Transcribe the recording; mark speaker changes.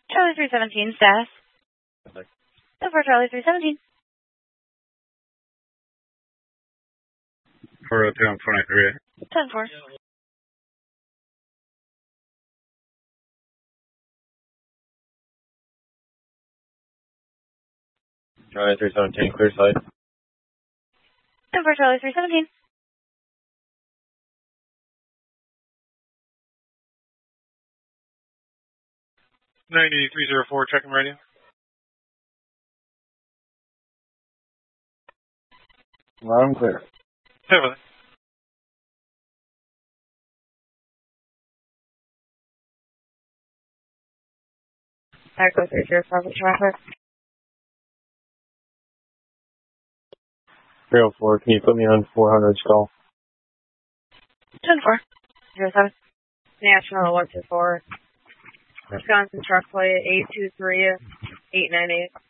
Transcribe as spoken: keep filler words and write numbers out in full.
Speaker 1: Charlie three seventeen, staff. ten four, Charlie three seventeen.
Speaker 2: four oh two on four ninety-three.
Speaker 1: ten four.
Speaker 2: Charlie three seventeen, clear side.
Speaker 1: ten four, Charlie three seventeen.
Speaker 2: ninety three oh four, checking radio.
Speaker 3: Loud and clear.
Speaker 2: Everything.
Speaker 1: Echo three zero five, traffic.
Speaker 3: three oh four, can you put me on four hundred stall?
Speaker 1: ten four. zero seven. National one two four. Wisconsin truck plate eight two three eight nine eight.